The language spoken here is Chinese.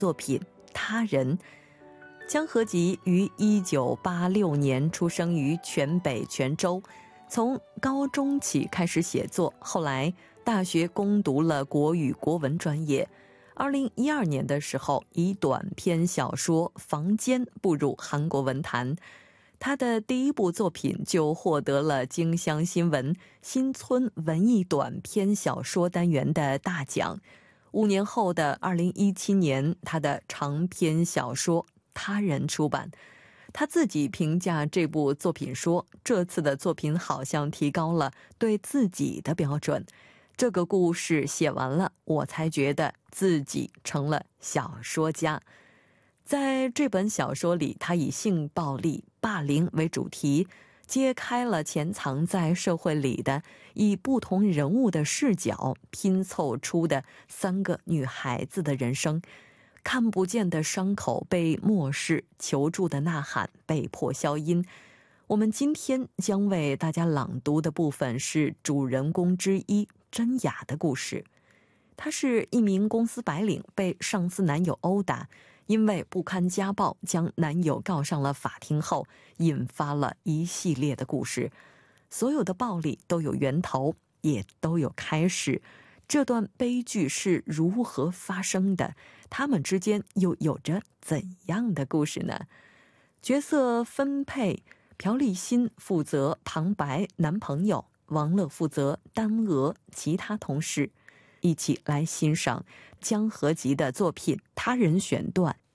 作品《他人》。江河吉于1986年出生于全北泉州，从高中起开始写作，后来大学攻读了国语国文专业。2012年的时候，以短篇小说《房间》步入韩国文坛。他的第一部作品就获得了京乡新闻新村文艺短篇小说单元的大奖。5年后的2017年，他的长篇小说《他人》出版。他自己评价这部作品说，这次的作品好像提高了对自己的标准。这个故事写完了，我才觉得自己成了小说家。在这本小说里，他以性暴力、霸凌为主题，揭开了潜藏在社会里的以不同人物的视角拼凑出的3个女孩子的人生。看不见的伤口被漠视，求助的呐喊被迫消音。我们今天将为大家朗读的部分是主人公之一真雅的故事。她是一名公司白领，被上司男友殴打，因为不堪家暴将男友告上了法庭后，引发了一系列的故事。所有的暴力都有源头，也都有开始。这段悲剧是如何发生的？他们之间又有着怎样的故事呢？角色分配：朴立新负责旁白男朋友，王乐负责丹娥其他同事。一起来欣赏江河吉的作品《他人》选段